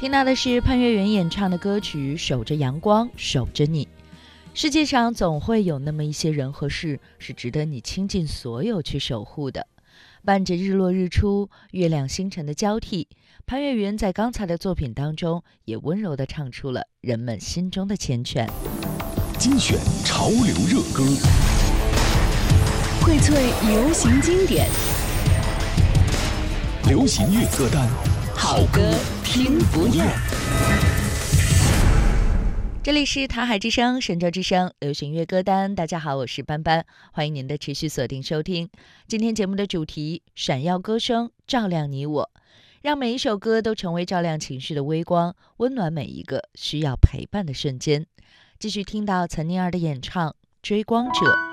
听到的是潘越云演唱的歌曲《守着阳光，守着你》。世界上总会有那么一些人和事，是值得你倾尽所有去守护的。伴着日落日出、月亮星辰的交替，潘越云在刚才的作品当中，也温柔地唱出了人们心中的缱绻。 精选潮流热歌， 荟萃流行经典， 流行乐歌单， 好歌听不厌。 这里是台海之声、神州之声流行乐歌单。大家好，我是斑斑，欢迎您的持续锁定收听。今天节目的主题：闪耀歌声，照亮你我，让每一首歌都成为照亮情绪的微光，温暖每一个需要陪伴的瞬间。继续听到岑宁儿的演唱《追光者》。